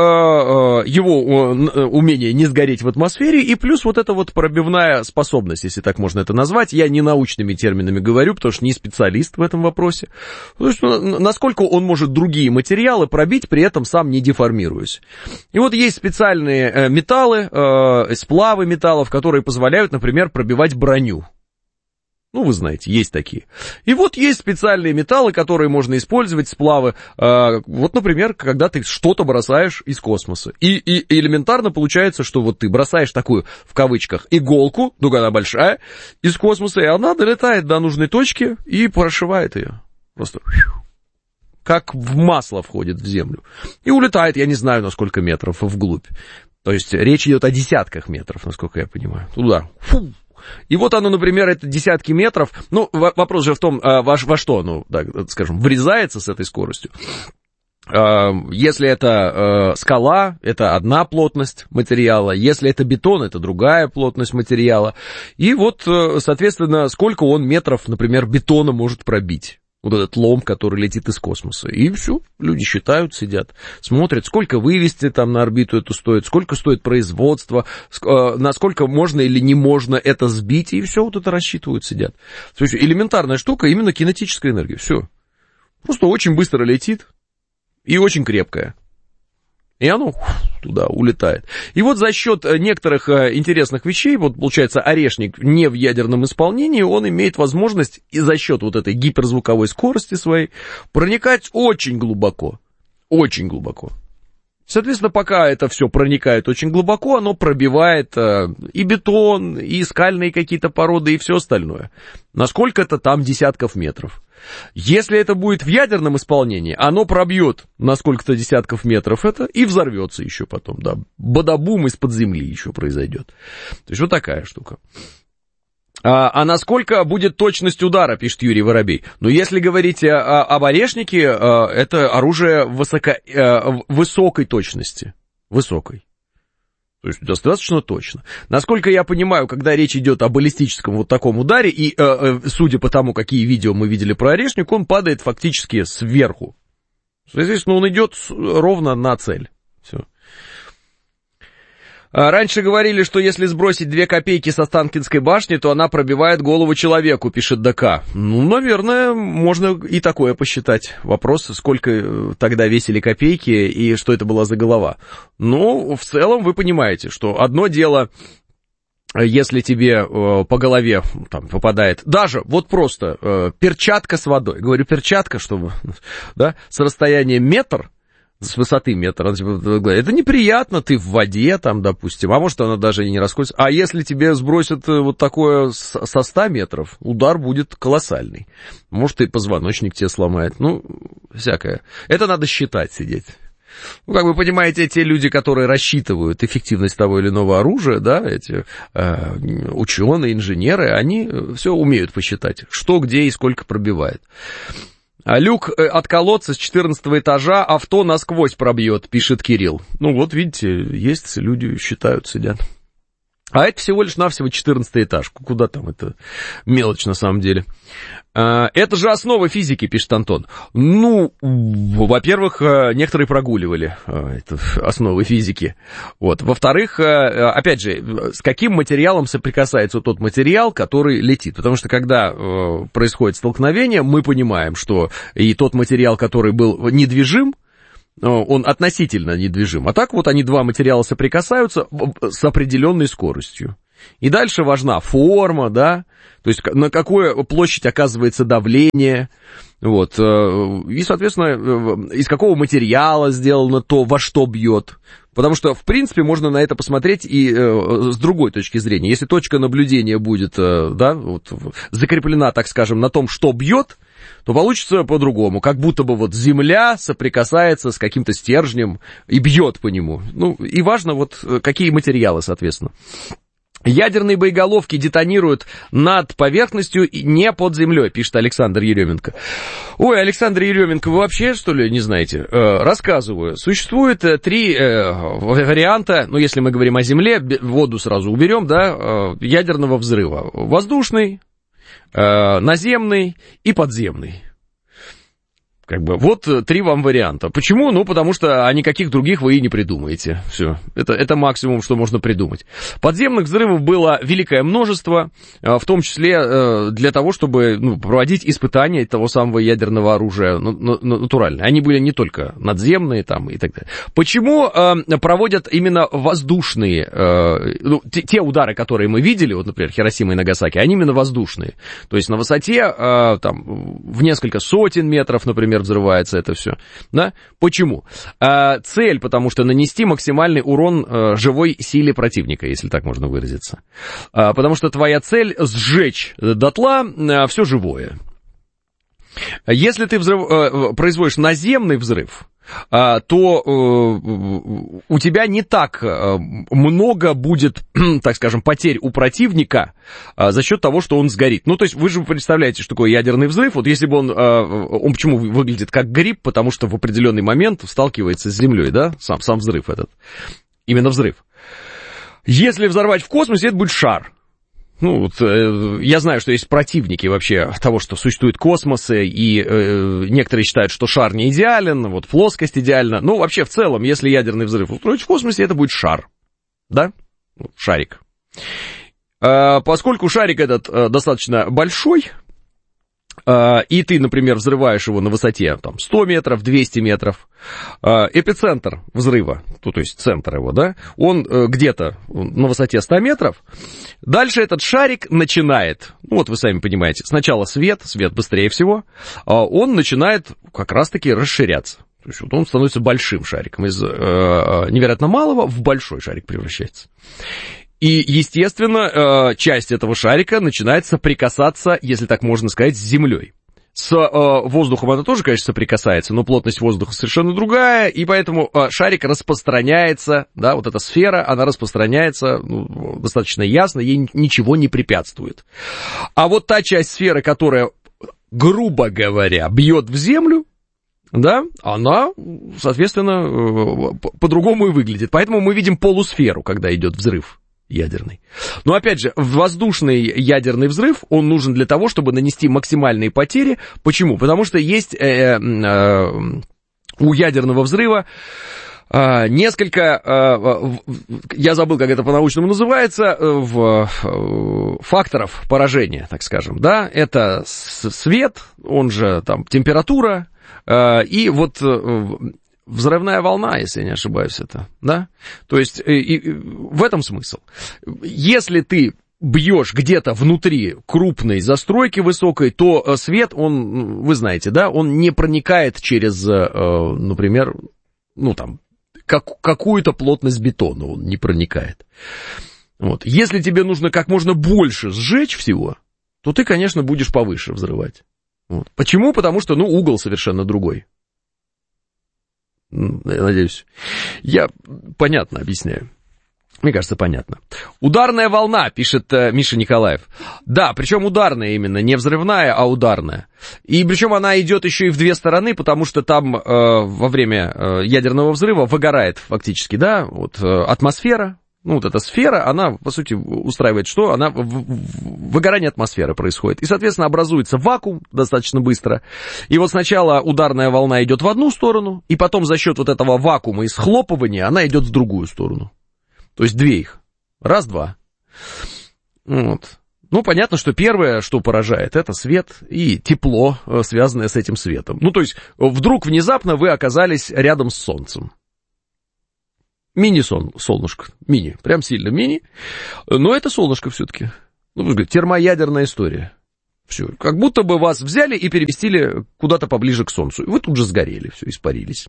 его умение не сгореть в атмосфере, и плюс вот эта вот пробивная способность, если так можно это назвать. Я не научными терминами говорю, потому что не специалист в этом вопросе. То есть, насколько он может другие материалы пробить, при этом сам не деформируясь. И вот есть специальные металлы, сплавы металлов, которые позволяют, например, пробивать броню. Ну, вы знаете, есть такие. И вот есть специальные металлы, которые можно использовать, сплавы. Вот, например, когда ты что-то бросаешь из космоса. И элементарно получается, что вот ты бросаешь такую, в кавычках, иголку, ну, она большая, из космоса, и она долетает до нужной точки и прошивает ее. Просто как в масло входит в землю. И улетает, я не знаю, на сколько метров вглубь. То есть речь идет о десятках метров, насколько я понимаю. Туда. Фу. И вот оно, например, это десятки метров. Ну, вопрос же в том, во что оно, так скажем, врезается с этой скоростью. Если это скала, это одна плотность материала. Если это бетон, это другая плотность материала. И вот, соответственно, сколько он метров, например, бетона может пробить. Вот этот лом, который летит из космоса. И все, люди считают, сидят, смотрят, сколько вывести там на орбиту эту стоит, сколько стоит производство, насколько можно или не можно это сбить, и все вот это рассчитывают, сидят. То есть элементарная штука, именно кинетическая энергия, все. Просто очень быстро летит и очень крепкая. И оно туда улетает. И вот за счет некоторых интересных вещей, вот получается орешник не в ядерном исполнении, он имеет возможность и за счет вот этой гиперзвуковой скорости своей проникать очень глубоко. Очень глубоко. Соответственно, пока это все проникает очень глубоко, оно пробивает и бетон, и скальные какие-то породы, и все остальное. Насколько-то там десятков метров. Если это будет в ядерном исполнении, оно пробьет на сколько-то десятков метров это и взорвется еще потом, да. Бадабум из-под земли еще произойдет. То есть вот такая штука. А насколько будет точность удара, пишет Юрий Воробей. Но если говорить об орешнике, это оружие высокой точности. Высокой. То есть достаточно точно. Насколько я понимаю, когда речь идет о баллистическом вот таком ударе, и судя по тому, какие видео мы видели про орешник, он падает фактически сверху. Соответственно, он идет ровно на цель. Все. Раньше говорили, что если сбросить 2 копейки со Останкинской башни, то она пробивает голову человеку, пишет ДК. Ну, наверное, можно и такое посчитать. Вопрос, сколько тогда весили копейки и что это была за голова. Ну, в целом вы понимаете, что одно дело, если тебе по голове там попадает, даже вот просто перчатка с водой, говорю перчатка, чтобы, да, с расстояния метр, с высоты метра, это неприятно, ты в воде там, допустим, а может она даже и не расходится. А если тебе сбросят вот такое со 100 метров, удар будет колоссальный. Может и позвоночник тебе сломает, ну, всякое. Это надо считать, сидеть. Ну, как вы понимаете, те люди, которые рассчитывают эффективность того или иного оружия, да, эти ученые, инженеры, они все умеют посчитать, что, где и сколько пробивает. Люк от колодца с 14 этажа авто насквозь пробьет, пишет Кирилл. Ну вот, видите, есть люди, считают, сидят. А это всего лишь навсего 14 этаж. Куда там, это мелочь на самом деле. Это же основа физики, пишет Антон. Ну, во-первых, некоторые прогуливали основы физики. Вот. Во-вторых, опять же, с каким материалом соприкасается тот материал, который летит. Потому что когда происходит столкновение, мы понимаем, что и тот материал, который был недвижим, он относительно недвижим. А так вот они, два материала соприкасаются с определенной скоростью. И дальше важна форма, да, то есть на какую площадь оказывается давление, вот, и, соответственно, из какого материала сделано то, во что бьет. Потому что, в принципе, можно на это посмотреть и с другой точки зрения. Если точка наблюдения будет, да, вот, закреплена, так скажем, на том, что бьет, то получится по-другому. Как будто бы вот земля соприкасается с каким-то стержнем и бьет по нему. Ну, и важно вот какие материалы, соответственно. Ядерные боеголовки детонируют над поверхностью и не под землей, пишет Александр Еременко. Ой, Александр Еременко, вы вообще, что ли, не знаете? Рассказываю. Существует 3 варианта, ну, если мы говорим о земле, воду сразу уберем, да, ядерного взрыва. Воздушный, наземный и подземный. Как бы, вот 3 вам варианта. Почему? Ну, потому что никаких других вы и не придумаете. Все. Это максимум, что можно придумать. Подземных взрывов было великое множество, в том числе для того, чтобы проводить испытания того самого ядерного оружия натурально. Они были не только надземные там и так далее. Почему проводят именно воздушные, те удары, которые мы видели, вот, например, Хиросима и Нагасаки, они именно воздушные. То есть на высоте там, в несколько сотен метров, например, взрывается это все. Да? Почему? Цель, потому что нанести максимальный урон живой силе противника, если так можно выразиться. Потому что твоя цель сжечь дотла все живое. Если ты производишь наземный взрыв, то у тебя не так много будет, так скажем, потерь у противника за счет того, что он сгорит. Ну, то есть вы же представляете, что такое ядерный взрыв. Вот если бы он почему выглядит как гриб, потому что в определенный момент сталкивается с землей, да, сам взрыв этот. Именно взрыв. Если взорвать в космосе, это будет шар. Ну, вот, я знаю, что есть противники вообще того, что существует космос, и некоторые считают, что шар не идеален, вот плоскость идеальна. Ну, вообще, в целом, если ядерный взрыв устроить в космосе, это будет шар, да? Шарик. Поскольку шарик этот достаточно большой, и ты, например, взрываешь его на высоте там, 100 метров, 200 метров, эпицентр взрыва, то есть центр его, да, он где-то на высоте 100 метров, дальше этот шарик начинает, ну вот вы сами понимаете, сначала свет быстрее всего, он начинает как раз-таки расширяться. То есть вот он становится большим шариком, из невероятно малого в большой шарик превращается. И, естественно, часть этого шарика начинает соприкасаться, если так можно сказать, с землей. С воздухом она тоже, конечно, соприкасается, но плотность воздуха совершенно другая, и поэтому шарик распространяется, да, вот эта сфера, она распространяется достаточно ясно, ей ничего не препятствует. А вот та часть сферы, которая, грубо говоря, бьет в землю, да, она, соответственно, по-другому и выглядит. Поэтому мы видим полусферу, когда идет взрыв ядерный. Но, опять же, воздушный ядерный взрыв, он нужен для того, чтобы нанести максимальные потери. Почему? Потому что есть у ядерного взрыва несколько, я забыл, как это по-научному называется, факторов поражения, так скажем, да, это свет, он же там температура, и вот взрывная волна, если я не ошибаюсь, это, да? То есть и в этом смысл. Если ты бьешь где-то внутри крупной застройки высокой, то свет, он, вы знаете, да, он не проникает через, например, ну там, какую-то плотность бетона, он не проникает. Вот. Если тебе нужно как можно больше сжечь всего, то ты, конечно, будешь повыше взрывать. Вот. Почему? Потому что, угол совершенно другой. Я надеюсь, я понятно объясняю. Мне кажется, понятно. Ударная волна, пишет Миша Николаев. Да, причем ударная именно, не взрывная, а ударная. И причем она идет еще и в две стороны, потому что там во время ядерного взрыва выгорает фактически, да, вот атмосфера. Ну, вот эта сфера, она, по сути, устраивает что? Она, выгорание атмосферы происходит. И, соответственно, образуется вакуум достаточно быстро. И вот сначала ударная волна идет в одну сторону, и потом за счет вот этого вакуума и схлопывания она идет в другую сторону. То есть две их. Раз, два. Вот. Ну, понятно, что первое, что поражает, это свет и тепло, связанное с этим светом. Ну, то есть, вдруг внезапно вы оказались рядом с солнцем. Мини-солнышко, мини, прям сильно мини, но это солнышко все-таки, термоядерная история. Все, как будто бы вас взяли и переместили куда-то поближе к солнцу, и вы тут же сгорели, все, испарились.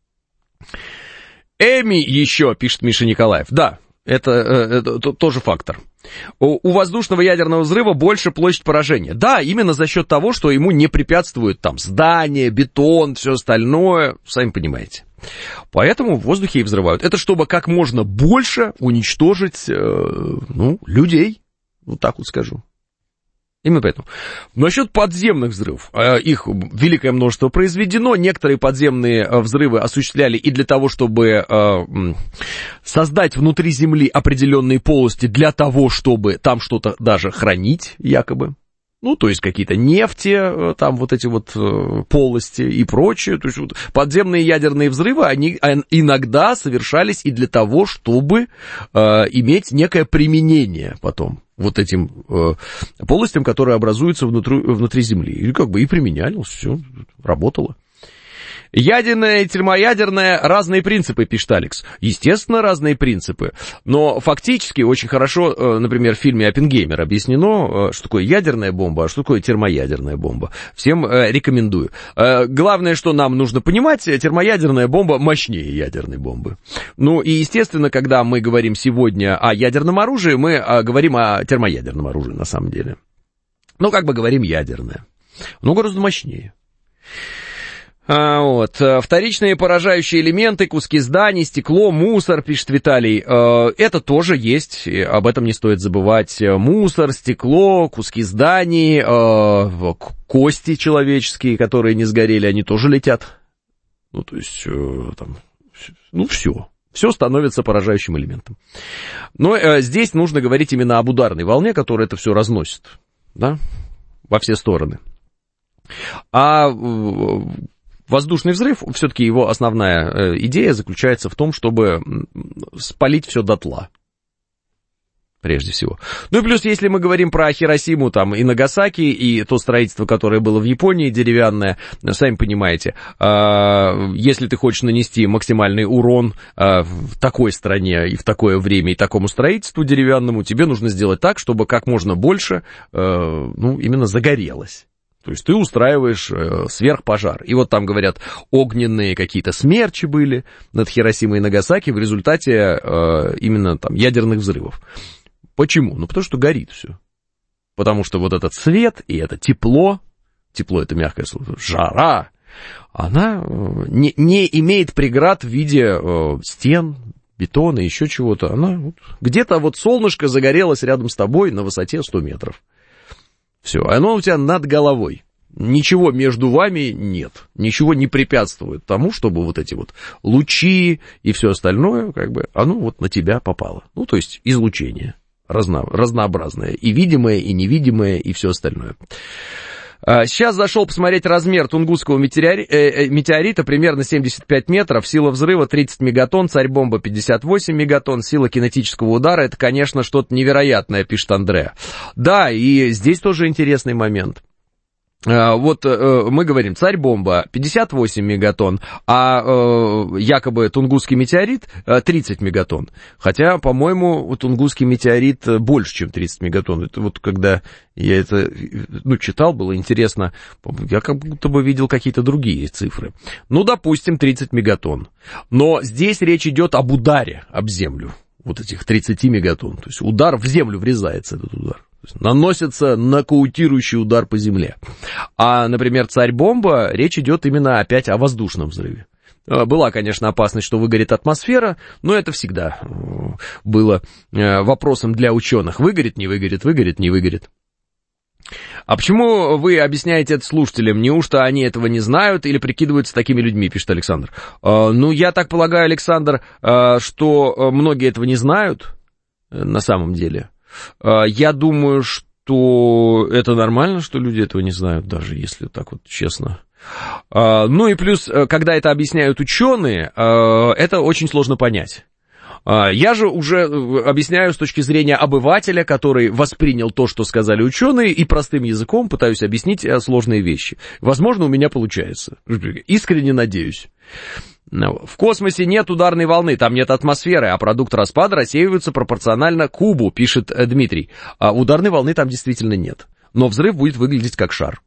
Эми еще, пишет Миша Николаев, да, это тоже фактор. У воздушного ядерного взрыва больше площадь поражения. Да, именно за счет того, что ему не препятствуют там здания, бетон, все остальное, сами понимаете. Поэтому в воздухе и взрывают. Это чтобы как можно больше уничтожить, людей. Вот так вот скажу. Именно поэтому. Насчет подземных взрывов. Их великое множество произведено. Некоторые подземные взрывы осуществляли и для того, чтобы создать внутри Земли определенные полости для того, чтобы там что-то даже хранить, якобы. Ну, то есть какие-то нефти, там вот эти вот полости и прочее. То есть вот подземные ядерные взрывы, они иногда совершались и для того, чтобы иметь некое применение потом вот этим полостям, которые образуются внутри Земли. И как бы и применяли, все, работало. Ядерное и термоядерное — разные принципы, пишет Алекс. Естественно, разные принципы. Но фактически очень хорошо, например, в фильме «Оппенгеймер» объяснено, что такое ядерная бомба, а что такое термоядерная бомба. Всем рекомендую. Главное, что нам нужно понимать, термоядерная бомба мощнее ядерной бомбы. Ну и, естественно, когда мы говорим сегодня о ядерном оружии, мы говорим о термоядерном оружии на самом деле. Ну, как бы говорим ядерное. Но гораздо мощнее. Вот. Вторичные поражающие элементы, куски зданий, стекло, мусор, пишет Виталий. Это тоже есть, об этом не стоит забывать. Мусор, стекло, куски зданий, кости человеческие, которые не сгорели, они тоже летят. Ну, то есть, там, все. Все становится поражающим элементом. Но здесь нужно говорить именно об ударной волне, которая это все разносит, да, во все стороны. А воздушный взрыв, все-таки его основная идея заключается в том, чтобы спалить все дотла. Прежде всего. Ну и плюс, если мы говорим про Хиросиму там, и Нагасаки, и то строительство, которое было в Японии, деревянное, сами понимаете, если ты хочешь нанести максимальный урон в такой стране и в такое время и такому строительству деревянному, тебе нужно сделать так, чтобы как можно больше, именно загорелось. То есть ты устраиваешь сверхпожар. И вот там, говорят, огненные какие-то смерчи были над Хиросимой и Нагасаки в результате именно там ядерных взрывов. Почему? Ну, потому что горит все. Потому что вот этот свет и это тепло это мягкое слово, жара, она не имеет преград в виде стен, бетона, еще чего-то. Она где-то вот солнышко загорелось рядом с тобой на высоте 100 метров. Все, оно у тебя над головой. Ничего между вами нет. Ничего не препятствует тому, чтобы вот эти вот лучи и все остальное, как бы, оно вот на тебя попало. Ну, то есть излучение разнообразное. И видимое, и невидимое, и все остальное. Сейчас зашел посмотреть размер Тунгусского метеорита, примерно 75 метров, сила взрыва 30 мегатонн, царь-бомба 58 мегатонн, сила кинетического удара, это, конечно, что-то невероятное, пишет Андреа. Да, и здесь тоже интересный момент. Вот мы говорим, царь-бомба 58 мегатонн, а якобы Тунгусский метеорит 30 мегатонн. Хотя, по-моему, Тунгусский метеорит больше, чем 30 мегатонн. Это вот когда я это читал, было интересно, я как будто бы видел какие-то другие цифры. Ну, допустим, 30 мегатонн. Но здесь речь идет об ударе об землю, вот этих 30 мегатонн. То есть удар в землю врезается, этот удар. Наносится нокаутирующий удар по земле. А, например, царь-бомба, речь идет именно опять о воздушном взрыве. Была, конечно, опасность, что выгорит атмосфера, но это всегда было вопросом для ученых. Выгорит, не выгорит, выгорит, не выгорит. А почему вы объясняете это слушателям? Неужто они этого не знают или прикидываются такими людьми, пишет Александр. Ну, я так полагаю, Александр, что многие этого не знают на самом деле. Я думаю, что это нормально, что люди этого не знают, даже если так вот честно. Ну и плюс, когда это объясняют ученые, это очень сложно понять. Я же уже объясняю с точки зрения обывателя, который воспринял то, что сказали ученые, и простым языком пытаюсь объяснить сложные вещи. Возможно, у меня получается. Искренне надеюсь. В космосе нет ударной волны, там нет атмосферы, а продукт распада рассеивается пропорционально кубу, пишет Дмитрий. А ударной волны там действительно нет. Но взрыв будет выглядеть как шар.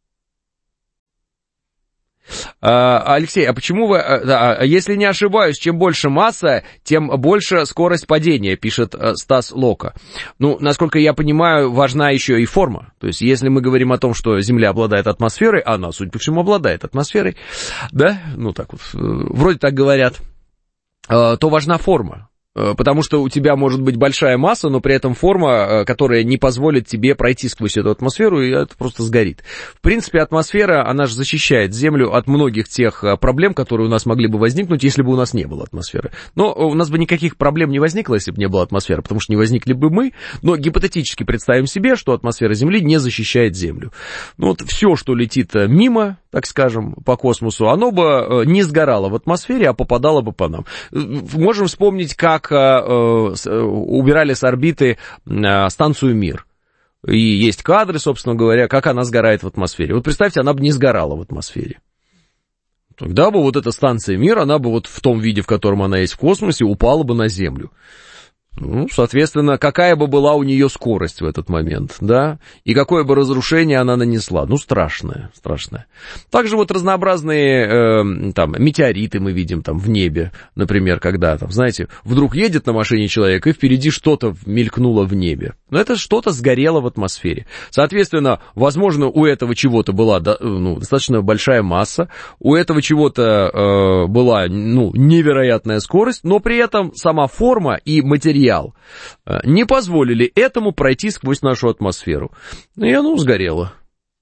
Алексей, а почему вы... если не ошибаюсь, чем больше масса, тем больше скорость падения, пишет Стас Лока. Ну, насколько я понимаю, важна еще и форма. То есть, если мы говорим о том, что Земля обладает атмосферой, она, судя по всему, обладает атмосферой, да, ну так вот, вроде так говорят, то важна форма. Потому что у тебя может быть большая масса, но при этом форма, которая не позволит тебе пройти сквозь эту атмосферу, и это просто сгорит. В принципе, атмосфера, она же защищает Землю от многих тех проблем, которые у нас могли бы возникнуть, если бы у нас не было атмосферы. Но у нас бы никаких проблем не возникло, если бы не было атмосферы, потому что не возникли бы мы. Но гипотетически представим себе, что атмосфера Земли не защищает Землю. Ну вот все, что летит мимо, так скажем, по космосу, оно бы не сгорало в атмосфере, а попадало бы по нам. Можем вспомнить, как убирали с орбиты станцию «Мир». И есть кадры, собственно говоря, как она сгорает в атмосфере. Вот представьте, она бы не сгорала в атмосфере. Тогда бы вот эта станция «Мир», она бы вот в том виде, в котором она есть в космосе, упала бы на Землю. Ну, соответственно, какая бы была у нее скорость в этот момент, да, и какое бы разрушение она нанесла, ну, страшное. Также вот разнообразные, там, метеориты мы видим там в небе, например, когда, там, знаете, вдруг едет на машине человек, и впереди что-то мелькнуло в небе, но это что-то сгорело в атмосфере. Соответственно, возможно, у этого чего-то была, достаточно большая масса, у этого чего-то была, невероятная скорость, но при этом сама форма и материал не позволили этому пройти сквозь нашу атмосферу. И оно сгорело.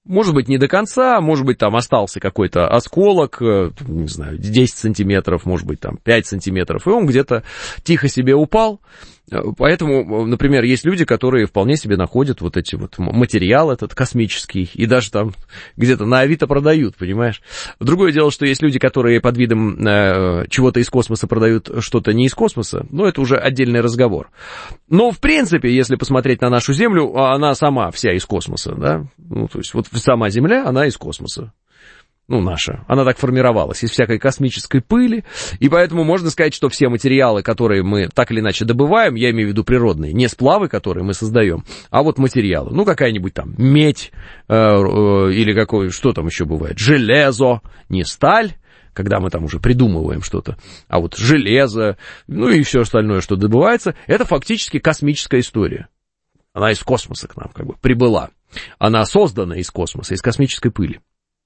Может быть, не до конца, может быть, там остался какой-то осколок, не знаю, 10 сантиметров, может быть, там 5 сантиметров, и он где-то тихо себе упал. Поэтому, например, есть люди, которые вполне себе находят вот эти вот материал этот космический, и даже там где-то на Авито продают, понимаешь? Другое дело, что есть люди, которые под видом чего-то из космоса продают что-то не из космоса, но это уже отдельный разговор. Но, в принципе, если посмотреть на нашу Землю, она сама вся из космоса, да? Ну, то есть вот сама Земля, она из космоса. Ну, наша. Она так формировалась из всякой космической пыли, и поэтому можно сказать, что все материалы, которые мы так или иначе добываем, я имею в виду природные, не сплавы, которые мы создаем, а вот материалы. Ну, какая-нибудь там медь, или что там еще бывает, железо, не сталь, когда мы там уже придумываем что-то, а вот железо, ну и все остальное, что добывается, это фактически космическая история. Она из космоса к нам как бы прибыла. Она создана из космоса, из космической пыли.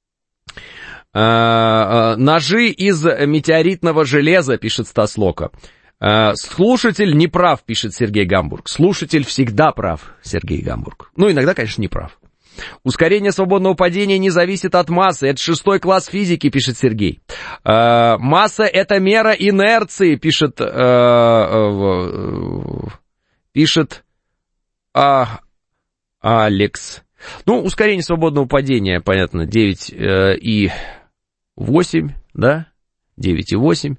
Ножи из метеоритного железа, пишет Стас Лока. Слушатель не прав, пишет Сергей Гамбург. Слушатель всегда прав, Сергей Гамбург. Ну, иногда, конечно, не прав. Ускорение свободного падения не зависит от массы. Это 6 класс физики, пишет Сергей. Масса — это мера инерции, пишет Алекс. Ну, ускорение свободного падения, понятно, 9,8, да? 9,8.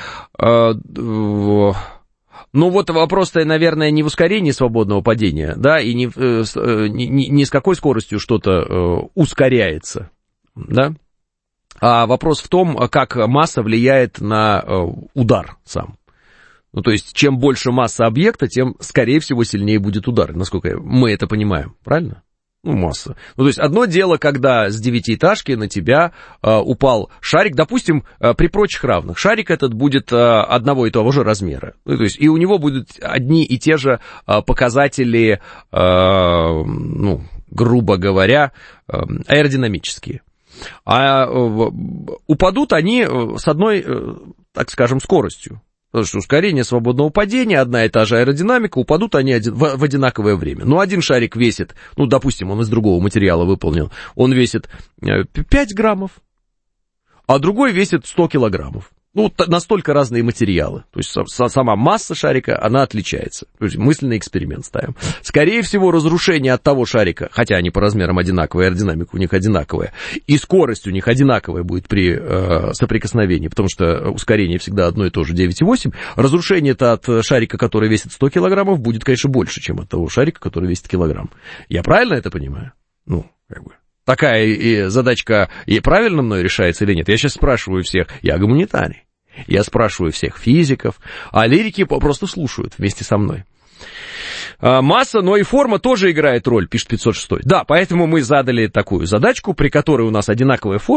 Ну, вот вопрос-то, наверное, не в ускорении свободного падения, да, и не с какой скоростью что-то ускоряется, да, а вопрос в том, как масса влияет на удар сам. Ну, то есть, чем больше масса объекта, тем, скорее всего, сильнее будет удар, насколько мы это понимаем, правильно? Ну, масса. Ну, то есть, одно дело, когда с 9-этажки на тебя упал шарик, допустим, при прочих равных. Шарик этот будет одного и того же размера. Ну, то есть, и у него будут одни и те же показатели, ну, грубо говоря, аэродинамические. А упадут они с одной, так скажем, скоростью. Потому что ускорение свободного падения, одна и та же аэродинамика, упадут они в одинаковое время. Ну, один шарик весит, ну, допустим, он из другого материала выполнен, он весит 5 граммов, а другой весит 100 килограммов. Ну, настолько разные материалы. То есть, сама масса шарика, она отличается. То есть, мысленный эксперимент ставим. Скорее всего, разрушение от того шарика, хотя они по размерам одинаковые, аэродинамика у них одинаковая, и скорость у них одинаковая будет при соприкосновении, потому что ускорение всегда одно и то же, 9,8. Разрушение-то от шарика, который весит 100 килограммов, будет, конечно, больше, чем от того шарика, который весит килограмм. Я правильно это понимаю? Ну, как бы. Такая и задачка и правильно мной решается или нет? Я сейчас спрашиваю всех, я гуманитарий. Я спрашиваю всех физиков, а лирики просто слушают вместе со мной. Масса, но и форма тоже играет роль, пишет 506. Да, поэтому мы задали такую задачку, при которой у нас одинаковая форма.